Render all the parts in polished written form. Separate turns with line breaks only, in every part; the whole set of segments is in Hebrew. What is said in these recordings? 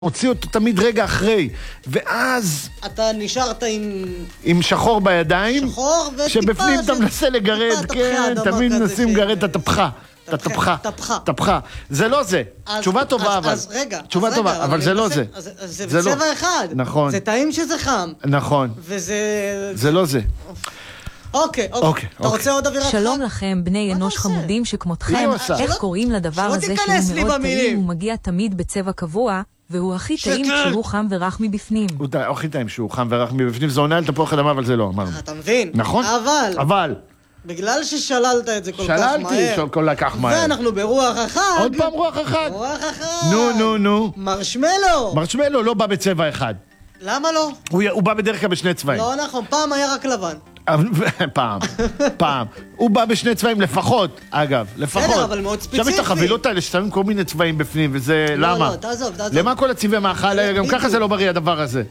הוציא אותו תמיד רגע אחרי, ואז
אתה נשארת
עם שחור בידיים,
שחור וטיפה
שבפנים אתה מנסה לגרד, כן, תמיד מנסים לגרד את התפחה. תפחה. זה לא זה. תשובה טובה אבל.
אז רגע.
תשובה טובה, אבל זה לא זה.
זה בצבע אחד.
נכון.
זה טעים שזה חם.
נכון.
וזה...
זה לא זה.
אוקיי. אתה רוצה עוד אווירת חג?
שלום לכם, בני אנוש חמודים שכמותכם. איך קוראים לדבר הזה שהוא מאוד טעים, הוא מגיע תמיד בצבע קבוע, והוא הכי טעים כשהוא חם ורח מבפנים.
הוא הכי טעים שהוא חם ורח מבפנים, זה עונה על תפוח אדמה, אבל זה לא, אמרנו.
אתה מבין?
נכון.
אבל... בגלל ששללת את זה כל כך מהר.
שללתי כל כך מהר.
ואנחנו ברוח החג.
עוד פעם רוח החג.
רוח החג.
נו.
מרשמלו
לא בא בצבע אחד.
למה לא?
הוא בא בדרך כלל בשני צבעים.
לא נכון, פעם היה רק לבן.
פעם. הוא בא בשני צבעים לפחות, אגב, לפחות.
בסדר, אבל מאוד ספציפי.
עכשיו את החבילות האלה ששמים כל מיני צבעים בפנים, וזה למה?
לא, תעזוב.
למה כל הצבעי מאכל? גם ככה זה לא בריא הדבר הזה.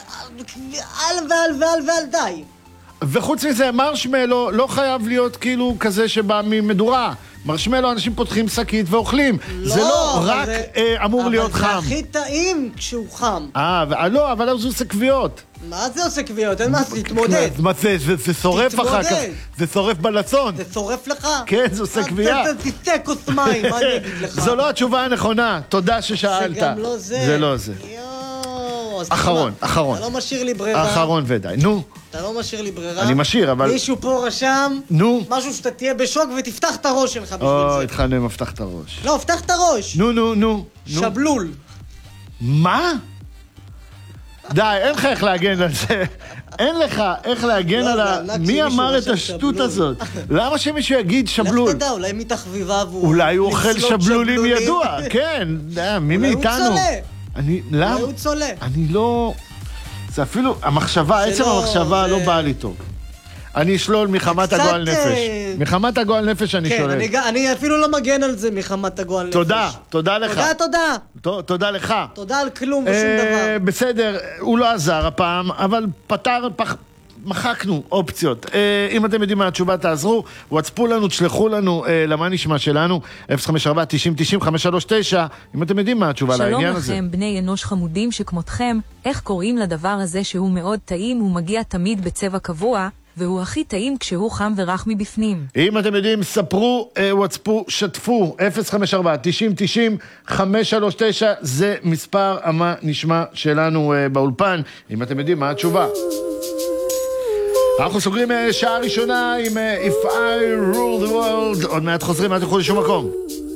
ועל די.
וחוץ מזה, מרשמלו לא חייב להיות כאילו כזה שבא ממדורה. מרשמלו אנשים פותחים שקית ואוכלים. זה לא רק אמור להיות חם.
אבל זה הכי טעים כשהוא חם.
לא, אבל אז הוא עושה קביעות.
מה זה עושה קביעות? אין מה, תתמודד.
מה זה שורף אחר כך. זה שורף בלצון.
זה שורף לך?
כן, זה עושה קביעה.
תתה כוס מים, מה אני אגיד לך?
זו לא התשובה הנכונה. תודה ששאלת.
זה גם לא זה.
זה לא זה. אחרון.
אתה לא משאיר לי ברירה.
אחרון ודי. נו.
אתה לא משאיר לי ברירה.
אני משאיר, אבל...
מישהו פה רשם...
נו.
משהו שאתה תהיה בשוק ותפתח את הראש שלך בשביל זה.
התחלנו עם הפתח את הראש.
לא, פתח את הראש.
נו.
שבלול.
מה? די, אין לך איך להגן על זה. אין לך איך להגן על ה... מי אמר את השטות הזאת? למה שמישהו יגיד שבלול?
לך תדע, אולי מתחביבה והוא...
אולי הוא אוכל שבלולים ידוע. כן, מי מאיתנו?
אולי הוא צולה.
אני לא... זה אפילו... המחשבה, עצם המחשבה לא באה לי טוב. אני אשלול מחמת הגועל נפש. מחמת הגועל נפש אני שולל.
כן, אני אפילו לא מגן על זה מחמת הגועל נפש.
תודה לך. תודה לך.
תודה על כלום ושום דבר.
בסדר, הוא לא עזר הפעם, אבל מחקנו אופציות. אם אתם יודעים מה התשובה, תעזרו, וואטספו לנו, תשלחו לנו למה נשמע שלנו, 054-90-90-539, אם אתם יודעים מה התשובה לעניין הזה.
שלום לכם, בני אנוש חמודים שכמותכם, איך קוראים לדבר הזה שהוא מאוד טעים, הוא מגיע תמיד בצבע קבוע, והוא הכי טעים כשהוא חם ורח מבפנים.
אם אתם יודעים, ספרו, וואטספו, שתפו, 054-90-90-539, זה מספר מה נשמע שלנו באולפן, אם אתם יודעים מה התשובה. אנחנו סוגרים שעה ראשונה עם If I Rule the World, עוד מעט חוזרים, אל תלכו לשום מקום.